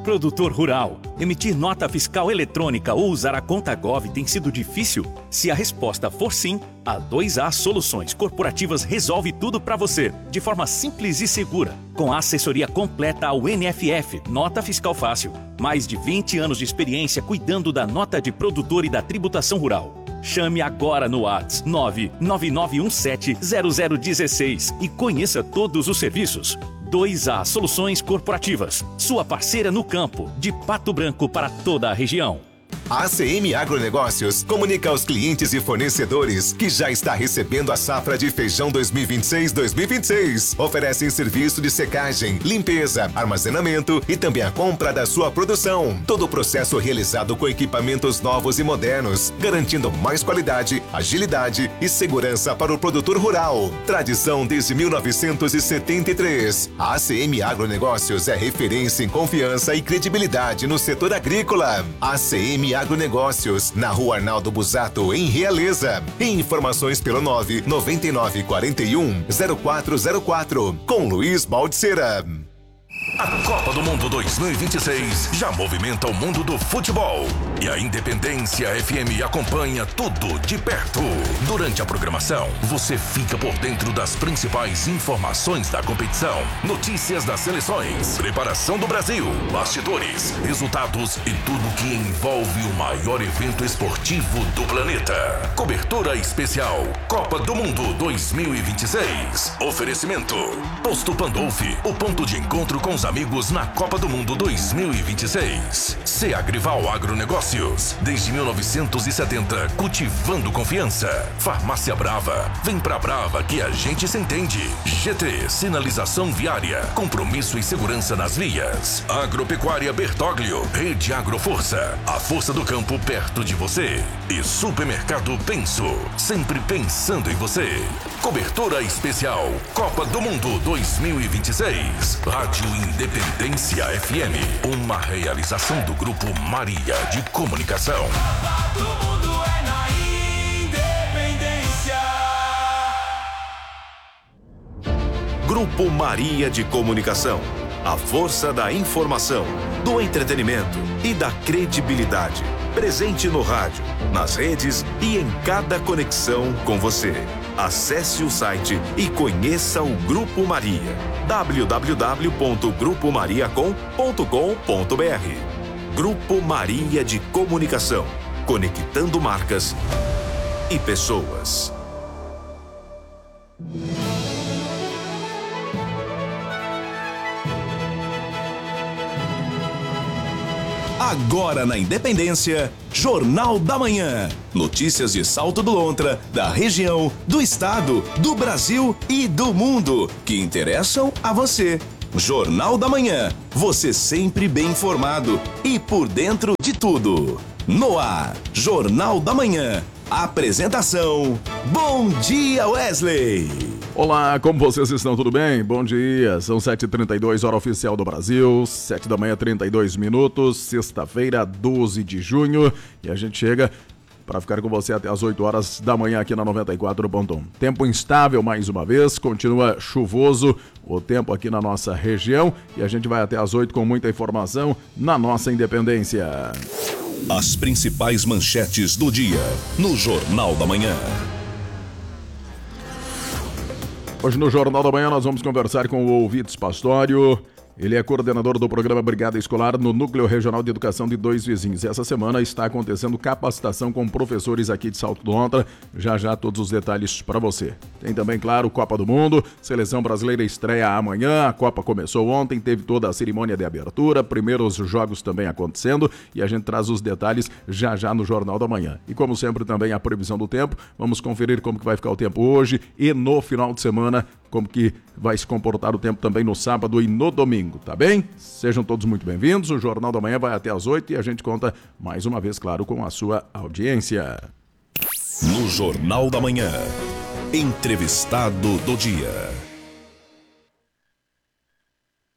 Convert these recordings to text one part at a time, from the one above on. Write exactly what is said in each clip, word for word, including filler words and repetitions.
Produtor rural, emitir nota fiscal eletrônica ou usar a conta Gov tem sido difícil? Se a resposta for sim, a dois A Soluções Corporativas resolve tudo para você, de forma simples e segura. Com a assessoria completa ao N F F, Nota Fiscal Fácil. Mais de vinte anos de experiência cuidando da nota de produtor e da tributação rural. Chame agora no WhatsApp nove nove nove um sete zero zero um seis e conheça todos os serviços. dois A Soluções Corporativas, sua parceira no campo, de Pato Branco para toda a região. A A C M Agronegócios comunica aos clientes e fornecedores que já está recebendo a safra de feijão dois mil e vinte e seis dois mil e vinte e seis. Oferecem serviço de secagem, limpeza, armazenamento e também a compra da sua produção. Todo o processo realizado com equipamentos novos e modernos, garantindo mais qualidade, agilidade e segurança para o produtor rural. Tradição desde mil novecentos e setenta e três. A A C M Agronegócios é referência em confiança e credibilidade no setor agrícola. A A C M Agronegócios, na Rua Arnaldo Busato, em Realeza. Informações pelo nove nove nove quatro um zero quatro zero quatro, com Luiz Baldiceira. A Copa do Mundo dois mil e vinte e seis já movimenta o mundo do futebol. E a Independência F M acompanha tudo de perto. Durante a programação, você fica por dentro das principais informações da competição, notícias das seleções, preparação do Brasil, bastidores, resultados e tudo que envolve o maior evento esportivo do planeta. Cobertura especial Copa do Mundo dois mil e vinte e seis. Oferecimento Posto Pandolfi, o ponto de encontro com os amigos na Copa do Mundo dois mil e vinte e seis. C. Agrival Agronegócios, desde mil novecentos e setenta, cultivando confiança. Farmácia Brava, vem pra Brava que a gente se entende. G T, sinalização viária, compromisso e segurança nas vias. Agropecuária Bertoglio, Rede Agroforça, a força do campo perto de você. E Supermercado Penso, sempre pensando em você. Cobertura especial Copa do Mundo dois mil e vinte e seis. Rádio Independência F M, uma realização do Grupo Maria de Comunicação. Copa do Mundo é na Independência. Grupo Maria de Comunicação, a força da informação, do entretenimento e da credibilidade. Presente no rádio, nas redes e em cada conexão com você. Acesse o site e conheça o Grupo Maria. w w w ponto grupo maria com ponto com ponto b r. Grupo Maria de Comunicação, conectando marcas e pessoas. Agora na Independência, Jornal da Manhã. Notícias de Salto do Lontra, da região, do estado, do Brasil e do mundo, que interessam a você. Jornal da Manhã, você sempre bem informado e por dentro de tudo. No ar, Jornal da Manhã. Apresentação, Bom Dia Wesley. Olá, como vocês estão? Tudo bem? Bom dia, são sete e trinta e dois, hora oficial do Brasil, sete da manhã, trinta e dois minutos, sexta-feira, doze de junho, e a gente chega para ficar com você até as oito horas da manhã aqui na noventa e quatro ponto um. Tempo instável mais uma vez, continua chuvoso o tempo aqui na nossa região, e a gente vai até as oito com muita informação na nossa Independência. As principais manchetes do dia, no Jornal da Manhã. Hoje no Jornal da Manhã nós vamos conversar com o Ouvides Pastório. Ele é coordenador do programa Brigada Escolar no Núcleo Regional de Educação de Dois Vizinhos. Essa semana está acontecendo capacitação com professores aqui de Salto do Lontra. Já já todos os detalhes para você. Tem também, claro, Copa do Mundo. Seleção brasileira estreia amanhã. A Copa começou ontem, teve toda a cerimônia de abertura. Primeiros jogos também acontecendo. E a gente traz os detalhes já já no Jornal da Manhã. E como sempre também a previsão do tempo. Vamos conferir como que vai ficar o tempo hoje e no final de semana, como que vai se comportar o tempo também no sábado e no domingo, tá bem? Sejam todos muito bem-vindos, o Jornal da Manhã vai até às oito e a gente conta mais uma vez, claro, com a sua audiência. No Jornal da Manhã, entrevistado do dia.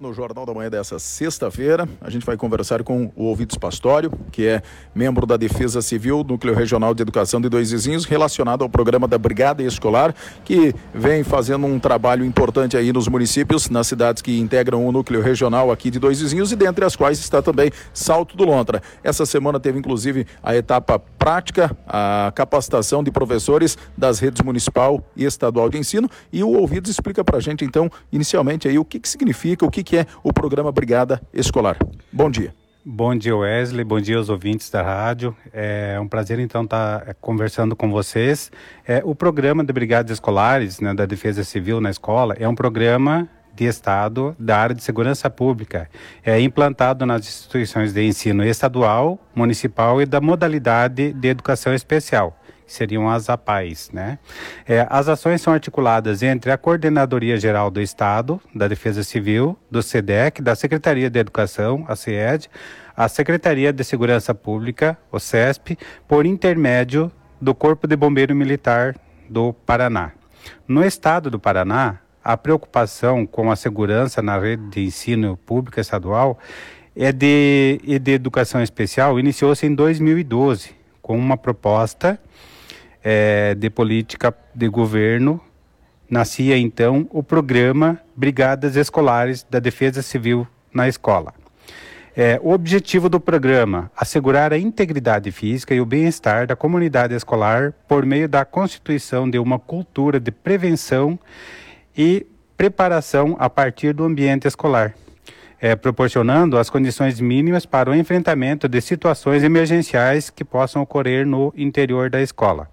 No Jornal da Manhã dessa sexta-feira, a gente vai conversar com o Ovidio Pastório, que é membro da Defesa Civil, Núcleo Regional de Educação de Dois Vizinhos, relacionado ao programa da Brigada Escolar, que vem fazendo um trabalho importante aí nos municípios, nas cidades que integram o Núcleo Regional aqui de Dois Vizinhos, e dentre as quais está também Salto do Lontra. Essa semana teve inclusive a etapa prática, a capacitação de professores das redes municipal e estadual de ensino, e o Ovidio explica pra gente então, inicialmente aí, o que que significa, o que que é o programa Brigada Escolar. Bom dia. Bom dia, Wesley. Bom dia aos ouvintes da rádio. É um prazer, então, estar conversando com vocês. É, o programa de Brigadas Escolares, né, da Defesa Civil na escola, é um programa de Estado da área de segurança pública. É implantado nas instituições de ensino estadual, municipal e da modalidade de educação especial, que seriam as A P A Es, né? É, as ações são articuladas entre a Coordenadoria Geral do Estado, da Defesa Civil, do SEDEC, da Secretaria de Educação, a SEED, a Secretaria de Segurança Pública, o SESP, por intermédio do Corpo de Bombeiro Militar do Paraná. No estado do Paraná, a preocupação com a segurança na rede de ensino pública estadual é de, e de educação especial iniciou-se em dois mil e doze, com uma proposta É, de política de governo. Nascia então o programa Brigadas Escolares da Defesa Civil na escola. É, o objetivo do programa: assegurar a integridade física e o bem-estar da comunidade escolar por meio da constituição de uma cultura de prevenção e preparação a partir do ambiente escolar, é, proporcionando as condições mínimas para o enfrentamento de situações emergenciais que possam ocorrer no interior da escola.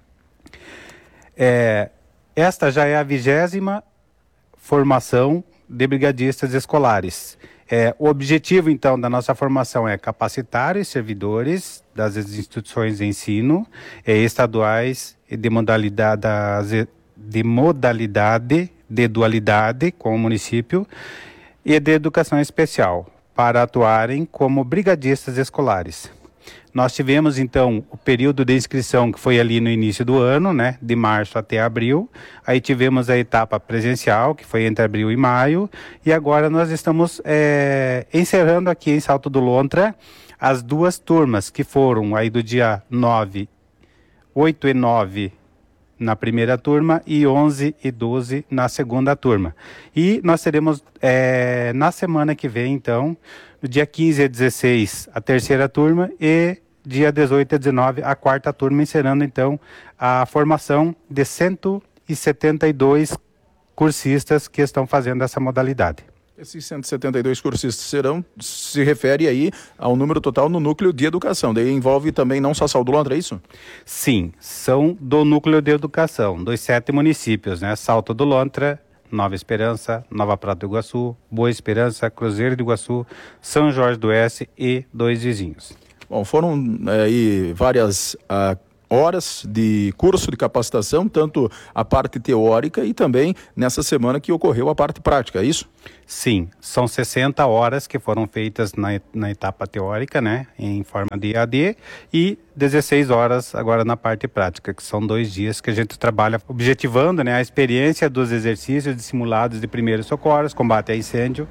É, esta já é a vigésima formação de brigadistas escolares. É, o objetivo, então, da nossa formação é capacitar os servidores das instituições de ensino é, estaduais e de modalidade, das, de modalidade de dualidade com o município e de educação especial, para atuarem como brigadistas escolares. Nós tivemos, então, o período de inscrição que foi ali no início do ano, né, de março até abril. Aí tivemos a etapa presencial, que foi entre abril e maio. E agora nós estamos é, encerrando aqui em Salto do Lontra as duas turmas, que foram aí do dia nove, oito e nove na primeira turma e onze e doze na segunda turma. E nós teremos é, na semana que vem, então, no dia quinze a dezesseis, a terceira turma e dia dezoito a dezenove, a quarta turma, encerrando, então, a formação de cento e setenta e dois cursistas que estão fazendo essa modalidade. Esses cento e setenta e dois cursistas serão, se refere aí ao número total no núcleo de educação, daí envolve também não só Salto do Lontra, é isso? Sim, são do núcleo de educação, dos sete municípios, né? Salto do Lontra, Nova Esperança, Nova Prata do Iguaçu, Boa Esperança, Cruzeiro do Iguaçu, São Jorge do Oeste e Dois Vizinhos. Bom, foram aí várias ah, horas de curso de capacitação, tanto a parte teórica e também nessa semana que ocorreu a parte prática, é isso? Sim, são sessenta horas que foram feitas na, na etapa teórica, né, em forma de E A D, e dezesseis horas agora na parte prática, que são dois dias que a gente trabalha objetivando, né, a experiência dos exercícios de simulados de primeiros socorros, combate a incêndio,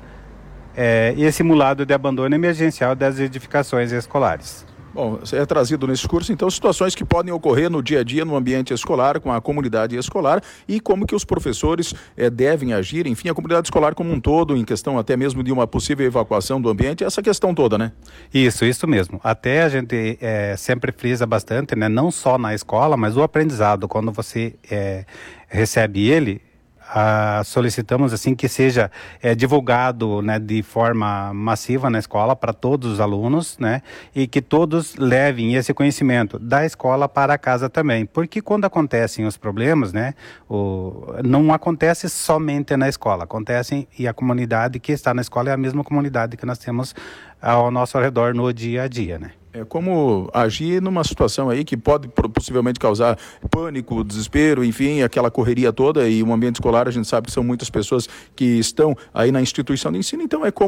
É, e simulado de abandono emergencial das edificações escolares. Bom, é trazido nesse curso, então, situações que podem ocorrer no dia a dia, no ambiente escolar, com a comunidade escolar, e como que os professores é, devem agir, enfim, a comunidade escolar como um todo, em questão até mesmo de uma possível evacuação do ambiente, essa questão toda, né? Isso, isso mesmo. Até a gente é, sempre frisa bastante, né, não só na escola, mas o aprendizado, quando você é, recebe ele, Ah, solicitamos assim que seja é, divulgado, né, de forma massiva na escola para todos os alunos, né, e que todos levem esse conhecimento da escola para casa também, porque quando acontecem os problemas, né, o, não acontece somente na escola, acontecem e a comunidade que está na escola é a mesma comunidade que nós temos ao nosso redor no dia a dia, né. É como agir numa situação aí que pode possivelmente causar pânico, desespero, enfim, aquela correria toda, e o ambiente escolar a gente sabe que são muitas pessoas que estão aí na instituição de ensino, então é como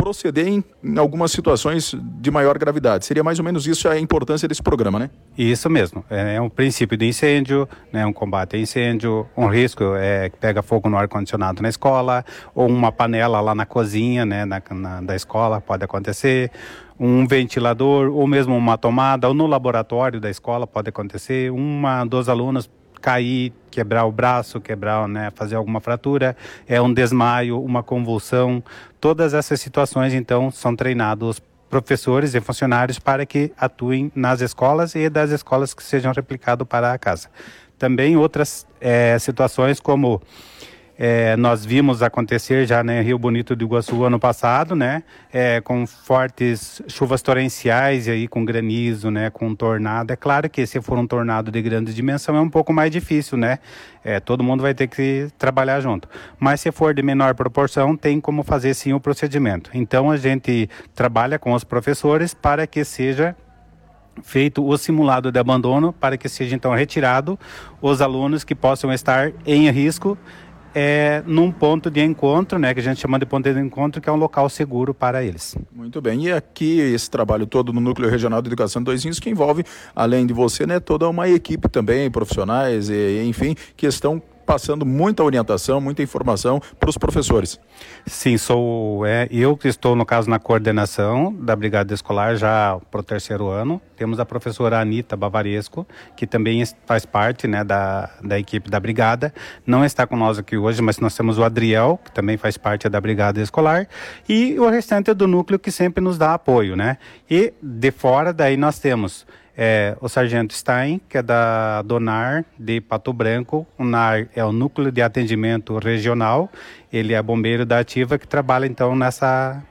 proceder em, em algumas situações de maior gravidade. Seria mais ou menos isso a importância desse programa, né? Isso mesmo. É um princípio de incêndio, né, um combate a incêndio, um risco é que pega fogo no ar-condicionado na escola, ou uma panela lá na cozinha, né, na, na, da escola, pode acontecer. Um ventilador, ou mesmo uma tomada, ou no laboratório da escola pode acontecer. Uma dos alunos cair, quebrar o braço, quebrar, né, fazer alguma fratura, é um desmaio, uma convulsão. Todas essas situações, então, são treinados professores e funcionários para que atuem nas escolas e das escolas que sejam replicados para a casa. Também outras é, situações como é, nós vimos acontecer já em Rio Bonito do Iguaçu ano passado, né, é, com fortes chuvas torrenciais e aí com granizo, né, com tornado. É claro que se for um tornado de grande dimensão é um pouco mais difícil, né, é, todo mundo vai ter que trabalhar junto. Mas se for de menor proporção, tem como fazer sim o procedimento. Então a gente trabalha com os professores para que seja feito o simulado de abandono, para que seja então retirado os alunos que possam estar em risco É, num ponto de encontro, né, que a gente chama de ponto de encontro, que é um local seguro para eles. Muito bem, e aqui esse trabalho todo no Núcleo Regional de Educação Dois Vinhos, que envolve, além de você, né, toda uma equipe também, profissionais, e, enfim, que estão passando muita orientação, muita informação para os professores. Sim, sou é, eu que estou, no caso, na coordenação da Brigada Escolar já para o terceiro ano. Temos a professora Anita Bavaresco, que também faz parte, né, da, da equipe da Brigada. Não está com nós aqui hoje, mas nós temos o Adriel, que também faz parte da Brigada Escolar, e o restante do núcleo que sempre nos dá apoio, né? E de fora daí nós temos É, o Sargento Stein, que é da DONAR de Pato Branco. O N A R é o Núcleo de Atendimento Regional. Ele é bombeiro da Ativa que trabalha então nessa,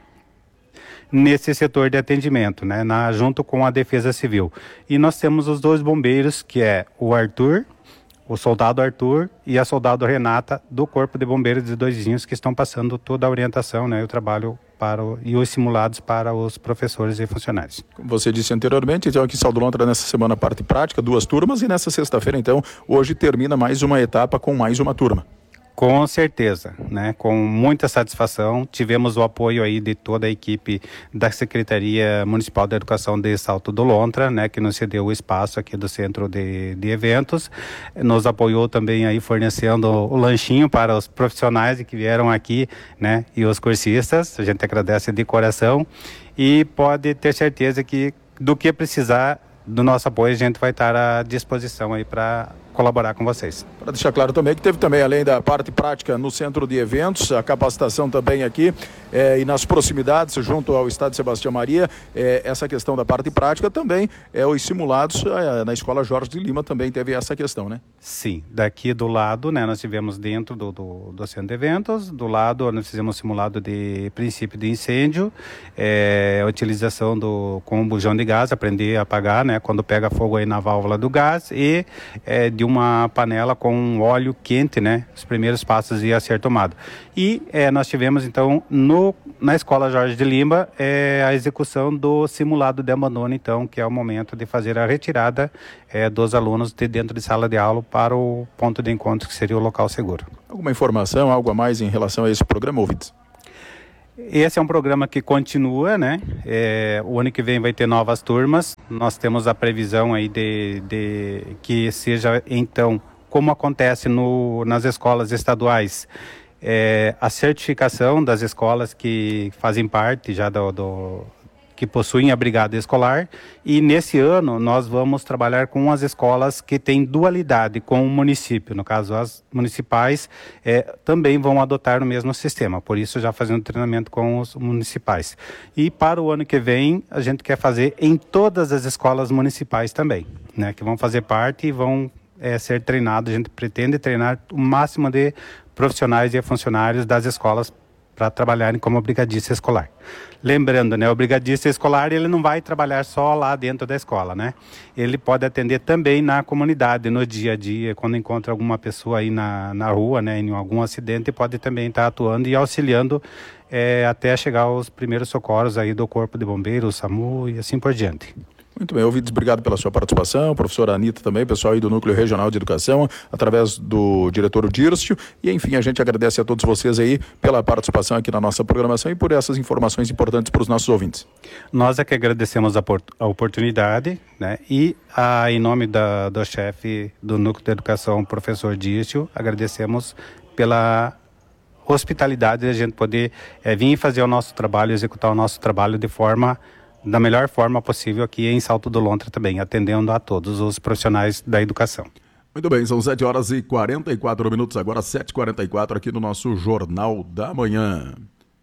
nesse setor de atendimento, né, na, junto com a Defesa Civil. E nós temos os dois bombeiros, que é o Arthur, o soldado Arthur e a soldado Renata, do Corpo de Bombeiros de Dois Vinhos, que estão passando toda a orientação, né, o trabalho para o, e os simulados para os professores e funcionários. Como você disse anteriormente, então aqui em Salto do Lontra nessa semana parte prática, duas turmas, e nessa sexta-feira, então, hoje termina mais uma etapa com mais uma turma. Com certeza, né? Com muita satisfação. Tivemos o apoio aí de toda a equipe da Secretaria Municipal de Educação de Salto do Lontra, né? Que nos cedeu o espaço aqui do Centro de, de Eventos. Nos apoiou também aí fornecendo o lanchinho para os profissionais que vieram aqui, né? E os cursistas. A gente agradece de coração e pode ter certeza que do que precisar do nosso apoio, a gente vai estar à disposição aí para colaborar com vocês. Para deixar claro também que teve também, além da parte prática no centro de eventos, a capacitação também aqui é, e nas proximidades, junto ao Estádio Sebastião Maria, é, essa questão da parte prática também, é, os simulados é, na Escola Jorge de Lima também teve essa questão, né? Sim, daqui do lado, né, nós tivemos dentro do, do, do centro de eventos, do lado nós fizemos simulado de princípio de incêndio, é, a utilização do, com o bujão de gás, aprender a apagar, né, quando pega fogo aí na válvula do gás, e é, de uma panela com óleo quente, né? Os primeiros passos ia ser tomado. E é, nós tivemos então no, na Escola Jorge de Lima é, a execução do simulado de abandono, então, que é o momento de fazer a retirada é, dos alunos de dentro de sala de aula para o ponto de encontro, que seria o local seguro. Alguma informação, algo a mais em relação a esse programa, ouvintes? Esse é um programa que continua, né? É, o ano que vem vai ter novas turmas. Nós temos a previsão aí de, de que seja, então, como acontece no, nas escolas estaduais, é, a certificação das escolas que fazem parte já do, do que possuem a brigada escolar, e nesse ano nós vamos trabalhar com as escolas que têm dualidade com o município, no caso as municipais é, também vão adotar o mesmo sistema, por isso já fazendo treinamento com os municipais. E para o ano que vem a gente quer fazer em todas as escolas municipais também, né, que vão fazer parte e vão é, ser treinados. A gente pretende treinar o máximo de profissionais e funcionários das escolas para trabalharem como brigadista escolar. Lembrando, né, o brigadista escolar, ele não vai trabalhar só lá dentro da escola, né? Ele pode atender também na comunidade, no dia a dia, quando encontra alguma pessoa aí na, na rua, né, em algum acidente, pode também estar atuando e auxiliando é, até chegar aos primeiros socorros aí do Corpo de Bombeiros, SAMU e assim por diante. Muito bem, ouvintes, obrigado pela sua participação, professora Anitta também, pessoal aí do Núcleo Regional de Educação, através do diretor Dircio, e enfim, a gente agradece a todos vocês aí pela participação aqui na nossa programação e por essas informações importantes para os nossos ouvintes. Nós é que agradecemos a, a oportunidade, né, e a, em nome da, do chefe do Núcleo de Educação, professor Dircio, agradecemos pela hospitalidade de a gente poder é, vir fazer o nosso trabalho, executar o nosso trabalho de forma da melhor forma possível aqui em Salto do Lontra também, atendendo a todos os profissionais da educação. Muito bem, são sete horas e quarenta e quatro minutos, agora sete e quarenta e quatro aqui no nosso Jornal da Manhã.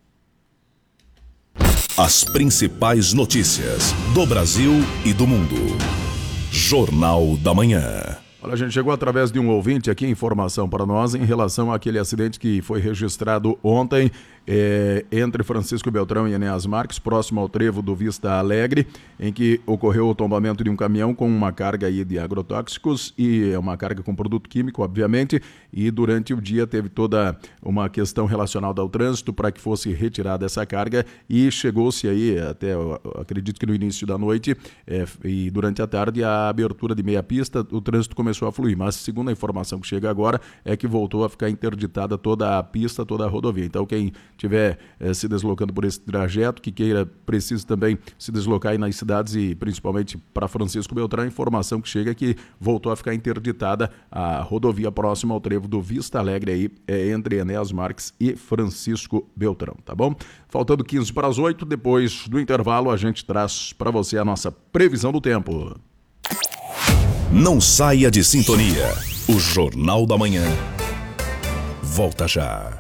As principais notícias do Brasil e do mundo. Jornal da Manhã. Olha, a gente chegou através de um ouvinte aqui, informação para nós em relação àquele acidente que foi registrado ontem é, entre Francisco Beltrão e Enéas Marques, próximo ao trevo do Vista Alegre, em que ocorreu o tombamento de um caminhão com uma carga aí de agrotóxicos e uma carga com produto químico, obviamente, e durante o dia teve toda uma questão relacionada ao trânsito para que fosse retirada essa carga e chegou-se aí, até acredito que no início da noite é, e durante a tarde, a abertura de meia pista, o trânsito começou a fluir, mas segundo a informação que chega agora é que voltou a ficar interditada toda a pista, toda a rodovia. Então quem estiver eh, se deslocando por esse trajeto, que queira, precisa também se deslocar aí nas cidades e principalmente para Francisco Beltrão, a informação que chega é que voltou a ficar interditada a rodovia próxima ao trevo do Vista Alegre aí, é, entre Enéas Marques e Francisco Beltrão, tá bom? Faltando quinze para as oito, depois do intervalo a gente traz para você a nossa previsão do tempo. Não saia de sintonia. O Jornal da Manhã volta já.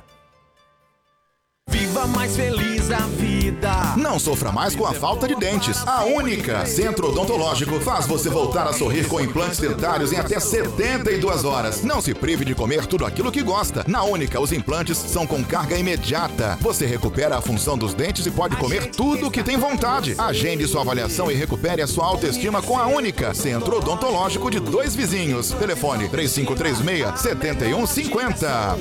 Viva mais feliz a vida. Não sofra mais com a falta de dentes. A Única Centro Odontológico faz você voltar a sorrir com implantes dentários em até setenta e duas horas. Não se prive de comer tudo aquilo que gosta. Na Única, os implantes são com carga imediata. Você recupera a função dos dentes e pode comer tudo o que tem vontade. Agende sua avaliação e recupere a sua autoestima com a Única Centro Odontológico de Dois Vizinhos. Telefone três cinco três seis, sete um cinco zero.